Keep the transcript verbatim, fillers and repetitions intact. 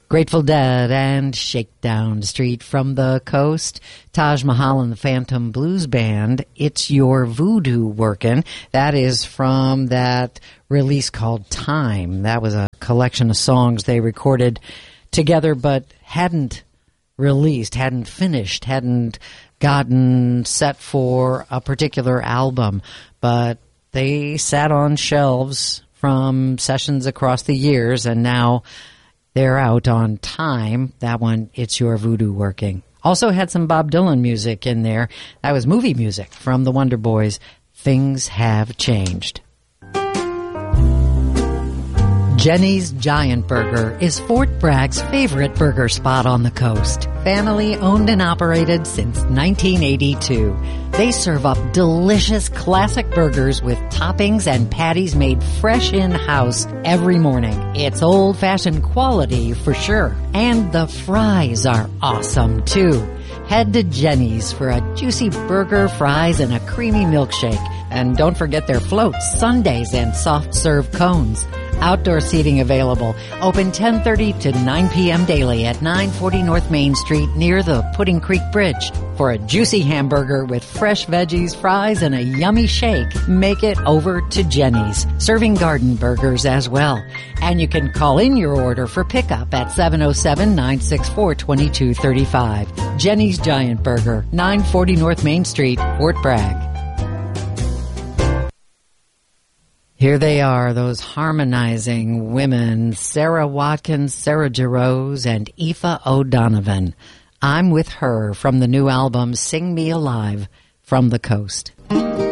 Grateful Dead and Shakedown Street from the Coast. Taj Mahal and the Phantom Blues Band, It's Your Voodoo Workin'. That is from that release called Time. That was a collection of songs they recorded together but hadn't released, hadn't finished, hadn't gotten set for a particular album. But they sat on shelves from sessions across the years, and now they're out on Time. That one, It's Your Voodoo Working. Also had some Bob Dylan music in there. That was movie music from the Wonder Boys. Things Have Changed. Jenny's Giant Burger is Fort Bragg's favorite burger spot on the coast. Family owned and operated since nineteen eighty-two. They serve up delicious classic burgers with toppings and patties made fresh in-house every morning. It's old-fashioned quality for sure. And the fries are awesome too. Head to Jenny's for a juicy burger, fries, and a creamy milkshake. And don't forget their floats, sundaes, and soft-serve cones. Outdoor seating available. Open ten thirty to nine p.m. daily at nine forty North Main Street near the Pudding Creek Bridge. For a juicy hamburger with fresh veggies, fries, and a yummy shake, make it over to Jenny's. Serving garden burgers as well. And you can call in your order for pickup at seven oh seven, nine six four, two two three five. Jenny's Giant Burger, nine forty North Main Street, Fort Bragg. Here they are, those harmonizing women, Sarah Watkins, Sarah Jarosz, and Aoife O'Donovan. I'm With Her from the new album Sing Me Alive from the Coast.